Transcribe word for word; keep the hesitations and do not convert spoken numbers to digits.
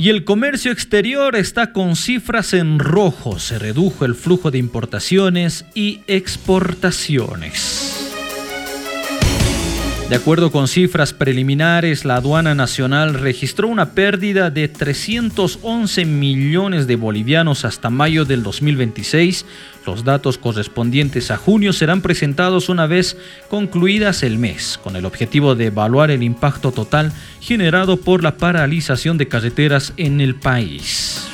Y el comercio exterior está con cifras en rojo. Se redujo el flujo de importaciones y exportaciones. De acuerdo con cifras preliminares, la aduana nacional registró una pérdida de trescientos once millones de bolivianos hasta mayo del dos mil veintiséis. Los datos correspondientes a junio serán presentados una vez concluidas el mes, con el objetivo de evaluar el impacto total generado por la paralización de carreteras en el país.